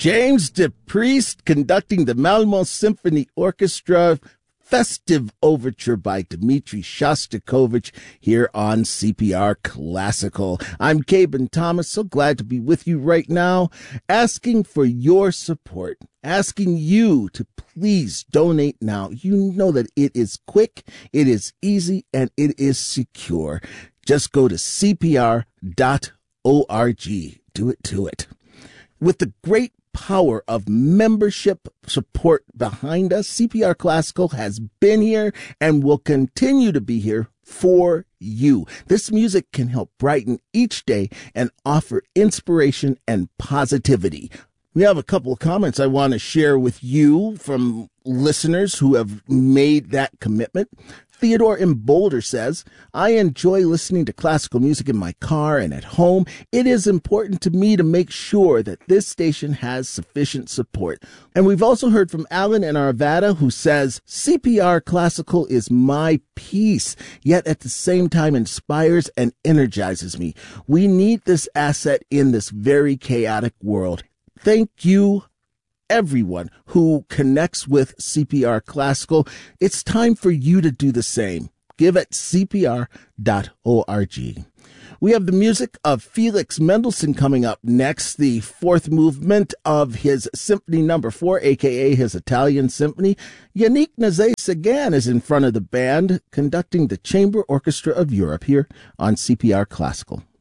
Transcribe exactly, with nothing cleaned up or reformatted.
James DePriest conducting the Malmo Symphony Orchestra Festive Overture by Dmitri Shostakovich here on C P R Classical. I'm Caben Thomas, so glad to be with you right now, asking for your support, asking you to please donate now. You know that it is quick, it is easy, and it is secure. Just go to C P R dot org. Do it to it. With the great power of membership support behind us, C P R Classical has been here and will continue to be here for you. This music can help brighten each day and offer inspiration and positivity. We have a couple of comments I want to share with you from listeners who have made that commitment. Theodore in Boulder says, I enjoy listening to classical music in my car and at home. It is important to me to make sure that this station has sufficient support. And we've also heard from Alan in Arvada, who says, C P R Classical is my peace, yet at the same time inspires and energizes me. We need this asset in this very chaotic world. Thank you, everyone who connects with C P R Classical. It's time for you to do the same. Give at C P R dot org. We have the music of Felix Mendelssohn coming up next, the fourth movement of his Symphony Number Four, aka his Italian Symphony. Yannick Nézet-Séguin is in front of the band, conducting the Chamber Orchestra of Europe here on C P R Classical.